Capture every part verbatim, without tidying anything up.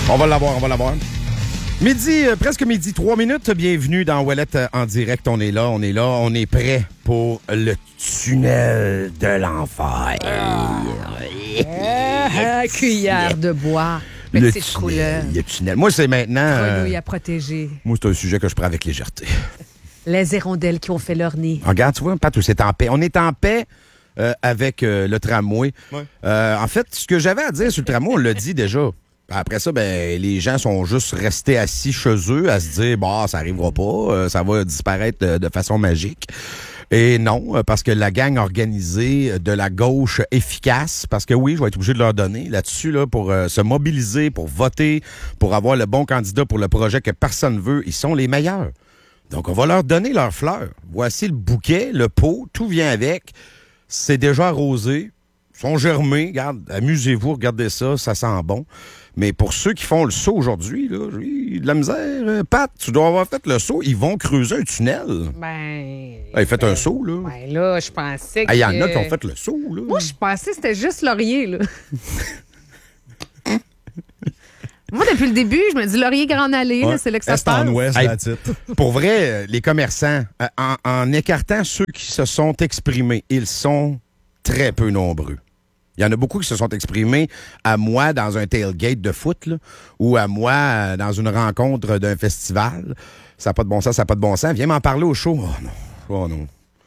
On va l'avoir, on va l'avoir. Midi, euh, presque midi, trois minutes. Bienvenue dans Ouellette euh, en direct. On est là, on est là, on est prêt pour le tunnel de l'enfer. Ah, cuillère de bois. Le Petite tunnel, couleur. le tunnel. Moi, c'est maintenant... euh, Grenouille à protéger. moi, c'est un sujet que je prends avec légèreté. Les hirondelles qui ont fait leur nid. Regarde, tu vois, Pat, c'est en paix. On est en paix euh, avec euh, le tramway. Ouais. Euh, en fait, ce que j'avais à dire sur le tramway, on l'a dit déjà. Après ça, ben, les gens sont juste restés assis chez eux à se dire, bah, ça arrivera pas, euh, ça va disparaître de, de façon magique. Et non, euh, parce que la gang organisée de la gauche efficace, parce que oui, je vais être obligé de leur donner là-dessus, là, pour euh, se mobiliser, pour voter, pour avoir le bon candidat pour le projet que personne veut, ils sont les meilleurs. Donc, on va leur donner leurs fleurs. Voici le bouquet, le pot, tout vient avec. C'est déjà arrosé, ils sont germés. Regarde, amusez-vous, regardez ça, ça sent bon. Mais pour ceux qui font le saut aujourd'hui, là, j'ai de la misère. Euh, Pat, tu dois avoir fait le saut. Ils vont creuser un tunnel. Ben. Hey, faites un saut, là. Ben là, je pensais que. Il y en a qui ont fait le saut, là. Moi, je pensais que c'était juste Laurier, là. Moi, depuis le début, je me dis Laurier Grande Allée, là, c'est là que ça se Est en passe. ouest, Hey, la titre. Pour vrai, euh, les commerçants, euh, en, en écartant ceux qui se sont exprimés, ils sont très peu nombreux. Il y en a beaucoup qui se sont exprimés à moi dans un tailgate de foot, là, ou à moi euh, dans une rencontre d'un festival. Ça n'a pas de bon sens, ça n'a pas de bon sens. Viens m'en parler au show. Oh non, oh non.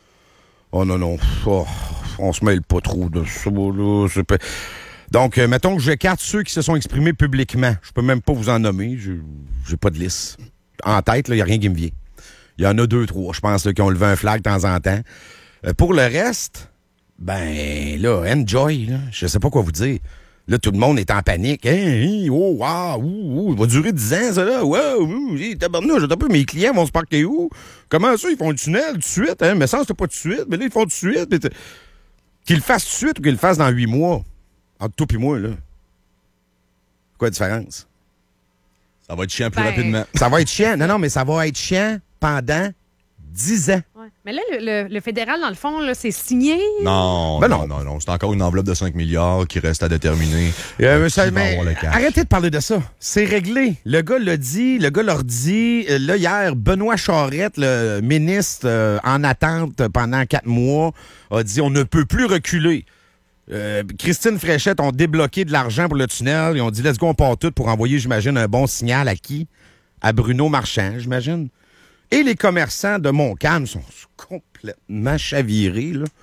Oh non, non. Oh, on se mêle pas trop de ça, là. C'est pas... Donc, euh, mettons que j'écarte ceux qui se sont exprimés publiquement. Je peux même pas vous en nommer. Je j'ai pas de liste. En tête, il n'y a rien qui me vient. Il y en a deux, trois, je pense, là, qui ont levé un flag de temps en temps. Euh, pour le reste, ben là, enjoy. Là. Je sais pas quoi vous dire. Là, tout le monde est en panique. Hein, hein, oh, wow, ouh, ouh, il va durer dix ans, ça, là. Wow, ouh, hey, tabarnouche, un peu, mes clients vont se parquer où? Comment ça, ils font le tunnel tout de suite? Hein? Mais ça, c'est pas tout de suite. Mais là, ils font tout de suite. Mais qu'ils le fassent tout de suite ou qu'ils le fassent dans huit mois. Entre toi et moi, là. Quoi la différence? Ça va être chiant plus Ben- rapidement. Ça va être chiant. Non, non, mais ça va être chiant pendant dix ans. Ouais. Mais là, le, le- le fédéral, dans le fond, là, c'est signé. Non, Ben non, non. non, non. C'est encore une enveloppe de cinq milliards qui reste à déterminer. Euh, qui ça- va mais avoir le cash. arrêtez de parler de ça. C'est réglé. Le gars l'a dit, le gars leur dit. Euh, Là, hier, Benoît Charette, le ministre euh, en attente pendant quatre mois, a dit on ne peut plus reculer. Euh, Christine Fréchette ont débloqué de l'argent pour le tunnel. Ils ont dit let's go, on part tout pour envoyer, j'imagine, un bon signal à qui? À Bruno Marchand, j'imagine. Et les commerçants de Montcalm sont complètement chavirés, là.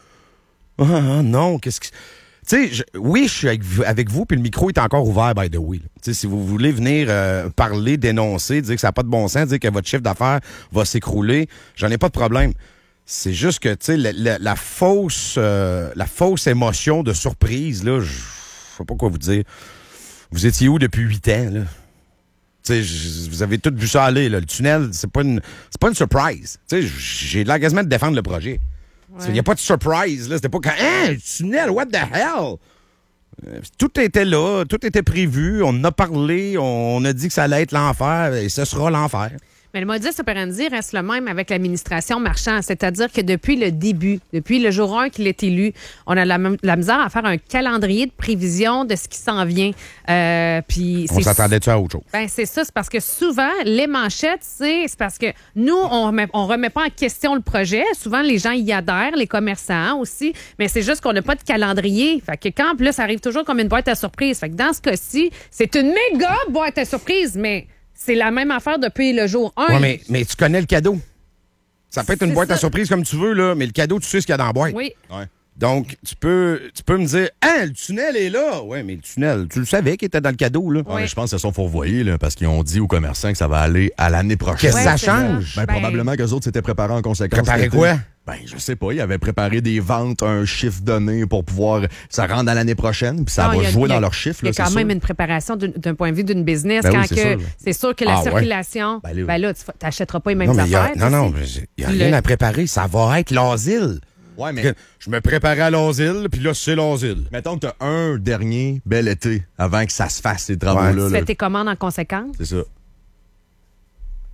Ah non, qu'est-ce que... Tu sais, je- oui, je suis avec vous, avec vous, puis le micro est encore ouvert, by the way. Tu sais, si vous voulez venir euh, parler, dénoncer, dire que ça n'a pas de bon sens, dire que votre chiffre d'affaires va s'écrouler, j'en ai pas de problème. C'est juste que, tu sais, la, la- la fausse euh, la fausse émotion de surprise, là, je sais pas quoi vous dire. Vous étiez où depuis huit ans, là? Tu sais, j- vous avez tout vu ça aller, là. Le tunnel, c'est pas une c'est pas une surprise. Tu sais, j'ai l'engagement de défendre le projet. Il n'y a pas de surprise, là. C'était pas quand. Hein, le tunnel, what the hell? Euh, Tout était là, tout était prévu, on en a parlé, on a dit que ça allait être l'enfer, et ce sera l'enfer. Mais le modus operandi reste le même avec l'administration Marchand. C'est-à-dire que depuis le début, depuis le jour un qu'il est élu, on a la, la misère à faire un calendrier de prévision de ce qui s'en vient. Euh, puis On c'est- s'attendait-tu à autre chose? Ben c'est ça, c'est parce que souvent, les manchettes, c'est c'est parce que nous, on remet, on remet pas en question le projet. Souvent, les gens y adhèrent, les commerçants aussi, mais c'est juste qu'on n'a pas de calendrier. Fait que quand, plus ça arrive toujours comme une boîte à surprise. Fait que dans ce cas-ci, c'est une méga boîte à surprise, mais c'est la même affaire depuis le jour un. Ouais, mais, mais tu connais le cadeau. Ça peut être une C'est boîte à ça. surprise comme tu veux, là, mais le cadeau, tu sais ce qu'il y a dans la boîte. Oui. Ouais. Donc, tu peux, tu peux me dire, ah, le tunnel est là. Ouais, mais le tunnel, tu le savais qu'il était dans le cadeau, là. Ouais, Ouais. mais je pense qu'ils se sont fourvoyés, là, parce qu'ils ont dit aux commerçants que ça va aller à l'année prochaine. Qu'est-ce que Ouais, ça c'est ça. change? Ben, Ben- probablement qu'eux autres s'étaient préparés en conséquence. Préparer cet été. quoi? Ben, je sais pas. Ils avaient préparé des ventes, un chiffre donné pour pouvoir. Ça rentre dans l'année prochaine, puis ça Non, il va y a- jouer il y a- dans leurs chiffres. Il y a là, quand c'est même sûr. une préparation d'un d'un point de vue d'une business. Ben oui, quand c'est que sûr. c'est sûr que la Ah, ouais. circulation, Ben, là, ben là, tu n'achèteras pas les mêmes Non, mais il y a, affaires. non, non, tu mais sais. il n'y a Tu rien le- à préparer. Ça va être l'asile. Ouais, mais Que Je me préparais à l'asile, puis là, c'est l'asile. mettons que tu as un dernier bel été avant que ça se fasse, ces Ouais. travaux-là. Tu là. fais tes commandes en conséquence. C'est ça.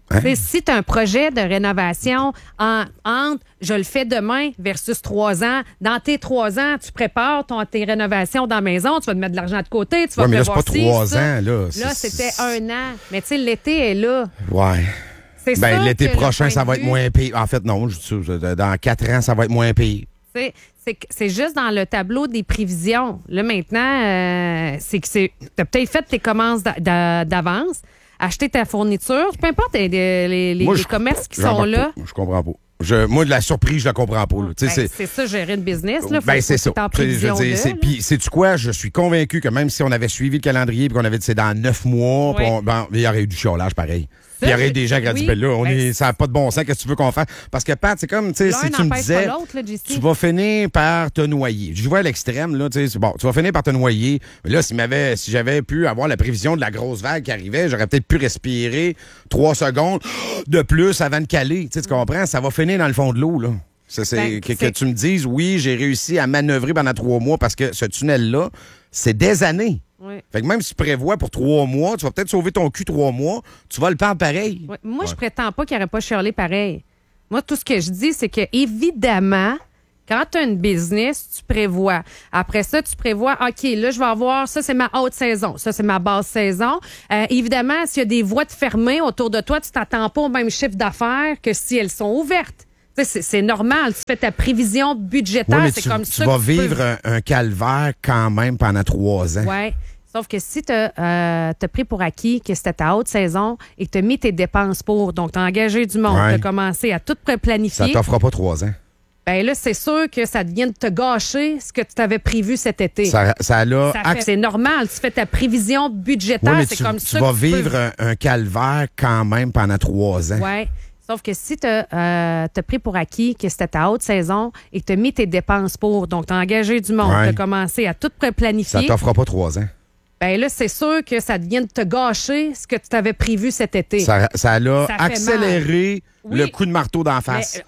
Hein? T'sais, si tu as un projet de rénovation en, entre je le fais demain versus trois ans, dans tes trois ans, tu prépares ton, tes rénovations dans la maison, tu vas te mettre de l'argent de côté, tu vas Ouais, mais là, prévoir c'est pas ci, trois ça. ans. Là, Là, C'est- c'était un an. Mais tu sais, l'été est là. Ouais. C'est Ben, sûr l'été que le prochain, point ça de va être vue, moins pire. En fait, non, je dis ça, dans quatre ans, ça va être moins pire. C'est, c'est, que- c'est juste dans le tableau des prévisions. Là, maintenant, euh, c'est que c'est. Tu as peut-être fait tes commandes d'a- d'a- d'avance, acheté ta fourniture, peu importe les, les, les- Moi, les je- commerces qui j'embarque sont là. pas. Je comprends pas. Je, moi, de la surprise, je la comprends pas. Là. Tu Ben, sais, c'est ça, gérer une business. Là. Faut, Ben, c'est faut ça. que t'es en Tu sais, je veux prévision dire, de, c'est- là. Puis, sais-tu quoi? Je suis convaincu que même si on avait suivi le calendrier et qu'on avait dit c'est dans neuf mois, puis Oui. on- ben, il y aurait eu du chiolage pareil. Ça, Puis il y aurait j'ai- eu des gens qui auraient dit, oui. ben là, on Ben, est, ça n'a pas de bon sens, qu'est-ce que tu veux qu'on fasse? Parce que, Pat, c'est comme, tu sais, L'un si tu me n'empêche disais, pas l'autre, là, J C. tu vas finir par te noyer. Je vois à l'extrême, là, tu sais, c'est bon, tu vas finir par te noyer. Mais là, s'il m'avait, si j'avais pu avoir la prévision de la grosse vague qui arrivait, j'aurais peut-être pu respirer trois secondes de plus avant de caler. Tu sais, tu comprends? Ça va finir dans le fond de l'eau, là. Ça, c'est Ben, que, que c'est- tu me dises, oui, j'ai réussi à manœuvrer pendant trois mois parce que ce tunnel-là, c'est des années. Oui. Fait que même si tu prévois pour trois mois, tu vas peut-être sauver ton cul trois mois, tu vas le perdre pareil. Ouais. Moi, je prétends pas qu'il n'y aurait pas Shirley pareil. Moi, tout ce que je dis, c'est que évidemment, quand tu as une business, tu prévois. Après ça, tu prévois, OK, là, je vais avoir, ça, c'est ma haute saison. Ça, c'est ma basse saison. Euh, évidemment, s'il y a des voies de fermées autour de toi, tu t'attends pas au même chiffre d'affaires que si elles sont ouvertes. Tu sais, C'est, c'est normal. Tu fais ta prévision budgétaire. Oui, mais c'est tu, comme tu ça vas que tu peux- vivre un, un calvaire quand même pendant trois ans. Ouais. Sauf que si tu as pris pour acquis que c'était ta haute saison et que tu as mis tes dépenses pour, donc tu as engagé du monde, Ouais. tu as commencé à tout Ça planifier, t'offrera pas trois ans. ben là, c'est sûr que ça vient de te gâcher ce que tu t'avais prévu cet été. Ça, ça l'a Ça fait- acc- c'est normal. Tu fais ta prévision budgétaire. Oui, mais c'est tu, comme tu ça vas que tu peux- vivre un, un calvaire quand même pendant trois ans. Ouais. Sauf que si tu as pris pour acquis que c'était ta haute saison et que tu as mis tes dépenses pour, donc tu as engagé du monde, Ouais. tu as commencé à tout Ça planifier, t'offrera pas trois ans. ben là, c'est sûr que ça vient de te gâcher ce que tu t'avais prévu cet été. Ça, ça l'a Ça fait accéléré mal. le Oui. coup de marteau d'en face. Mais,